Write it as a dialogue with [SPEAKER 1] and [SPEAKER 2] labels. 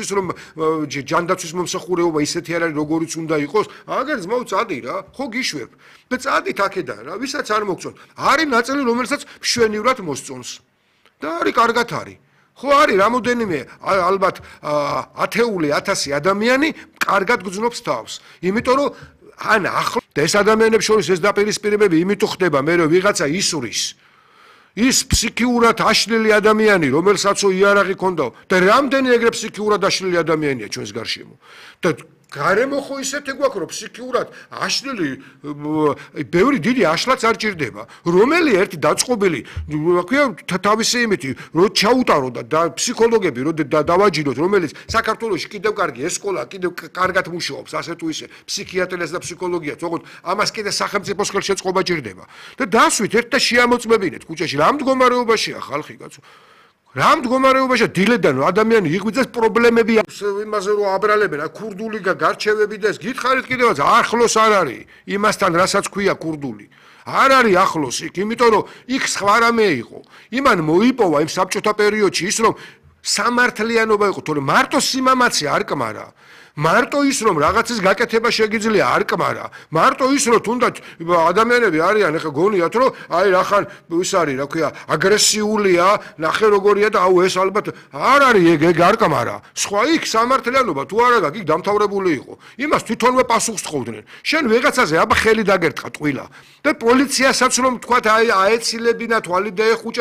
[SPEAKER 1] იმისთვის რომ ჯანდაცვის მომსახურეობა ისეთი არ არის როგორიც უნდა იყოს აგერ ძმაო წადი რა ხო გიშვებ და წადით აქედან რა ვისაც არ მოგწონს არის ნაწილი რომელსაც მშვენივრად მოსწონს და არის კარგად არის ხო არის რამოდენიმე ალბათ 10,000 ადამიანი კარგად გძნობს თავს იმიტომ რომ ან ახლა ეს ადამიანებს შორის ეს დაპირისპირებები იმიტომ ხდება მე რომ ვიღაცა ისურის ის ფსიქიურად აშლილი ადამიანი რომელსაცო იარაღი ქონდაო და რამდენი ეგრე ფსიქიურად აშლილი ადამიანია ჩვენს გარშემო და გარემო ხო ისეთი გვაქვს რომ ფსიქიურად აშლილი ბევრი დიდი აშლაც არ ჭირდება რომელი ერთი დაწყობილი რა ქვია თავისი იმითი რომ ჩაუტარო და ფსიქოლოგები რომ დავაჯინოთ რომელიც საქართველოში კიდევ კარგი ეს სკოლა კიდევ კარგად მუშაობს ასე თუ ისე ფსიქიატრიას და ფსიქოლოგიას თქო ამას კიდე სახელმწიფოს ხელშეწყობა ჭირდება და დასვით ერთ და შეამოწმებინეთ ქუჩაში რა მდგომარეობაშია ხალხი კაცო რა მდგომარეობაშია დილედან ადამიანი იღვიძეს პრობლემები იმაზე რომ აბრალებენ ქურდული გარჩევები და ეს გითხარით კიდევაც ახლოს არ არის იმასთან რასაც ქვია ქურდული არ არის ახლოს იქ იმიტომ რომ იქ სხვა რამე იყო იმან მოიპოვა იმ საბჭოთა პერიოდში ის რომ სამართლიანობა იყო თორე მარტო სიმამაცე არ კმარა მარტო ის რომ რაღაცის გაკეთება შეგიძლია არ კმარა მარტო ის რომ თუნდაც ადამიანები არიან ეხა გონიათ რომ აი რახან ის არის რა ქვია აგრესიულია ნახე როგორია და აუ ეს ალბათ არ არის ეგ არ კმარა სხვა იქ სამართლიანობა თუ არა გაქვს იქ დამთავრებული იყო იმას თვითონვე პასუხს თხოვდნენ შენ ვიღაცაზე აბა ხელი დაგერტყა ტყვილა და პოლიციასაც რომ თქვა აი აეცილებინა თვალი დაეხუჭა